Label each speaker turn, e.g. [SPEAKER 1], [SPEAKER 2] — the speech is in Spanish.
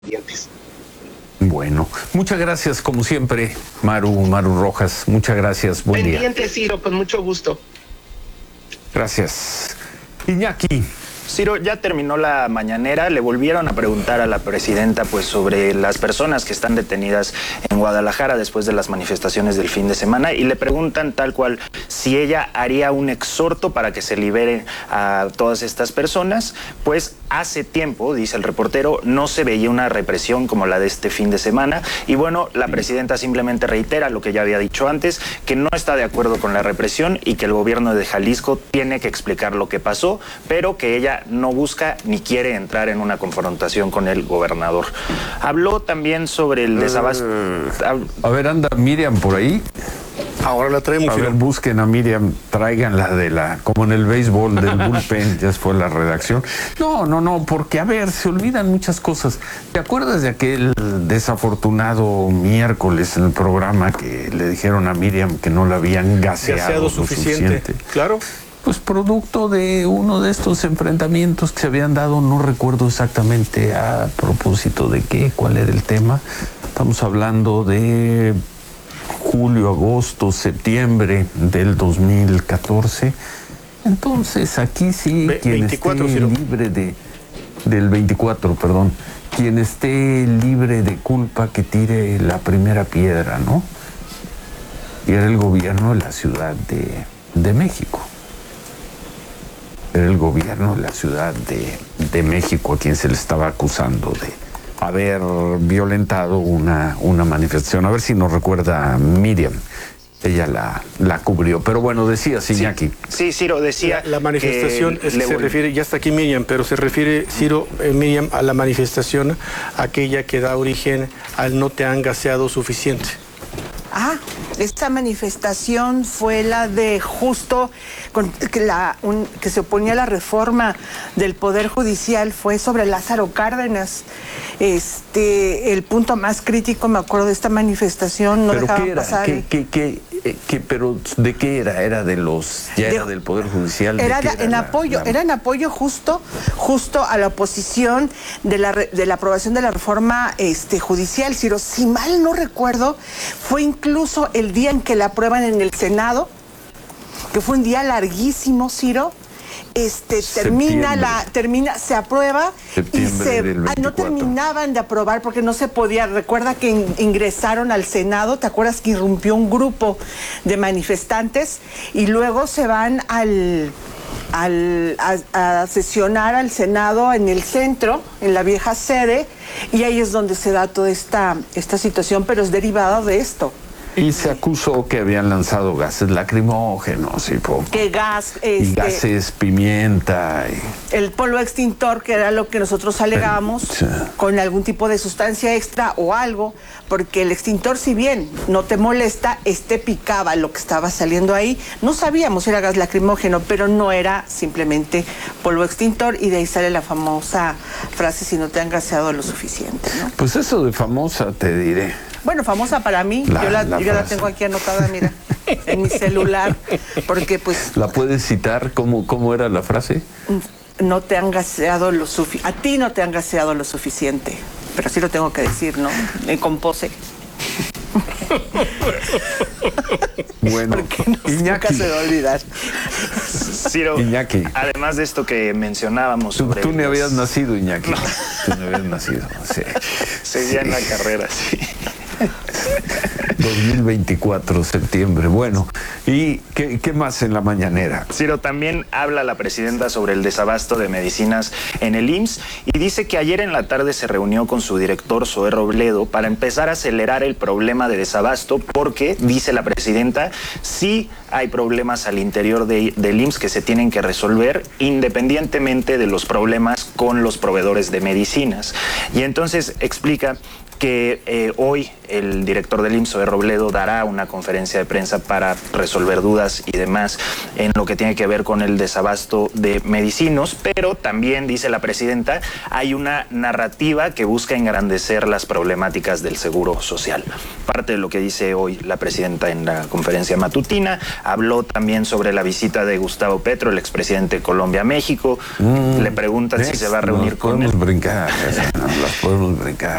[SPEAKER 1] pendientes.
[SPEAKER 2] Bueno, muchas gracias como siempre, Maru Rojas, muchas gracias, buen día.
[SPEAKER 1] Pendientes, Ciro, con mucho gusto.
[SPEAKER 2] Gracias. Iñaki.
[SPEAKER 3] Ciro, ya terminó la mañanera, le volvieron a preguntar a la presidenta pues sobre las personas que están detenidas en Guadalajara después de las manifestaciones del fin de semana y le preguntan tal cual si ella haría un exhorto para que se liberen a todas estas personas. Pues hace tiempo, dice el reportero, no se veía una represión como la de este fin de semana y bueno, la presidenta simplemente reitera lo que ya había dicho antes, que no está de acuerdo con la represión y que el gobierno de Jalisco tiene que explicar lo que pasó, pero que ella no busca ni quiere entrar en una confrontación con el gobernador. Habló también sobre el desabasto.
[SPEAKER 2] A ver, anda Miriam por ahí.
[SPEAKER 4] Ahora la traemos.
[SPEAKER 2] A ver, busquen a Miriam, tráiganla como en el béisbol del bullpen, ya fue la redacción. No, porque a ver, se olvidan muchas cosas. ¿Te acuerdas de aquel desafortunado miércoles en el programa que le dijeron a Miriam que no la habían gaseado suficiente?
[SPEAKER 4] Claro.
[SPEAKER 2] Pues producto de uno de estos enfrentamientos que se habían dado, no recuerdo exactamente a propósito de qué, cuál era el tema. Estamos hablando de julio, agosto, septiembre del 2014. Entonces, aquí sí, quien
[SPEAKER 4] 24,
[SPEAKER 2] esté libre del 24, perdón, quien esté libre de culpa que tire la primera piedra, ¿no? Y era el gobierno de la Ciudad de México. Era el gobierno de la Ciudad de México a quien se le estaba acusando de haber violentado una manifestación. A ver si nos recuerda Miriam. Ella la cubrió. Pero bueno, decía Iñaki.
[SPEAKER 3] Sí, Ciro, decía...
[SPEAKER 4] La manifestación se refiere, ya está aquí Miriam, pero se refiere, Ciro, Miriam, a la manifestación aquella que da origen al no te han gaseado suficiente.
[SPEAKER 5] Esta manifestación fue la de justo que se oponía a la reforma del Poder Judicial, fue sobre Lázaro Cárdenas. El punto más crítico, me acuerdo de esta manifestación, no dejaban pasar.
[SPEAKER 2] Pero ¿de qué era? ¿Era de los, era del Poder Judicial?
[SPEAKER 5] Era en apoyo justo a la oposición de la aprobación de la reforma judicial, Ciro. Si mal no recuerdo, fue incluso el día en que la aprueban en el Senado, que fue un día larguísimo, Ciro. Se aprueba y no terminaban de aprobar porque no se podía. Recuerda que ingresaron al Senado, ¿te acuerdas que irrumpió un grupo de manifestantes y luego se van a sesionar al Senado en el centro, en la vieja sede, y ahí es donde se da toda esta situación, pero es derivada de esto.
[SPEAKER 2] Y se acusó que habían lanzado gases lacrimógenos y gases pimienta.
[SPEAKER 5] El polvo extintor, que era lo que nosotros alegábamos, con algún tipo de sustancia extra o algo, porque el extintor, si bien no te molesta, picaba lo que estaba saliendo ahí. No sabíamos si era gas lacrimógeno, pero no era simplemente polvo extintor, y de ahí sale la famosa frase, si no te han gaseado lo suficiente, ¿no?
[SPEAKER 2] Pues eso de famosa, te diré.
[SPEAKER 5] Bueno, famosa para mí, yo la tengo aquí anotada, mira, en mi celular, porque pues...
[SPEAKER 2] ¿La puedes citar? ¿Cómo era la frase?
[SPEAKER 5] No te han gaseado lo suficiente, a ti no te han gaseado lo suficiente, pero sí lo tengo que decir, ¿no? Con pose.
[SPEAKER 2] Bueno,
[SPEAKER 5] Iñaki. Nunca se va a olvidar.
[SPEAKER 3] Ciro,
[SPEAKER 2] Iñaki,
[SPEAKER 3] además de esto que mencionábamos sobre...
[SPEAKER 2] Tú ni habías nacido, Iñaki. No. Tú no habías nacido, sí.
[SPEAKER 3] Seguía en la carrera, sí.
[SPEAKER 2] 2024, septiembre. Bueno, ¿y qué más en la mañanera?
[SPEAKER 3] Ciro, también habla la presidenta sobre el desabasto de medicinas en el IMSS y dice que ayer en la tarde se reunió con su director, Zoé Robledo, para empezar a acelerar el problema de desabasto porque, dice la presidenta, sí hay problemas al interior del IMSS que se tienen que resolver independientemente de los problemas con los proveedores de medicinas. Y entonces explica que hoy el director del IMSS, Robledo, dará una conferencia de prensa para resolver dudas y demás en lo que tiene que ver con el desabasto de medicinos, pero también, dice la presidenta, hay una narrativa que busca engrandecer las problemáticas del seguro social. Parte de lo que dice hoy la presidenta en la conferencia matutina, habló también sobre la visita de Gustavo Petro, el expresidente de Colombia a México. Le preguntan si se va a reunir con él.
[SPEAKER 2] Las podemos brincar.